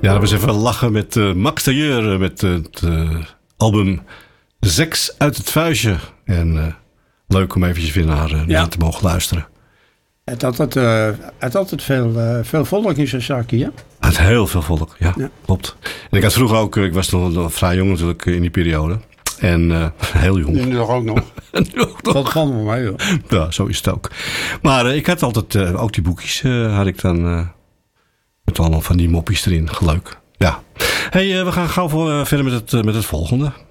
Ja, dat was even lachen met Max Tailleur met het album Seks uit het Vuistje. En leuk om eventjes weer naar te mogen luisteren. Het had altijd veel volk in zijn zakje, hè? Het heel veel volk, ja, klopt. En ik had vroeger ook, ik was nog vrij jong natuurlijk in die periode. En heel jong. Nu nog ook nog. Dat kan wel mee, hoor. Ja, zo is het ook. Maar ik had altijd, ook die boekjes had ik dan met allemaal van die moppies erin. Leuk. Ja. Hey, we gaan gauw verder met het volgende.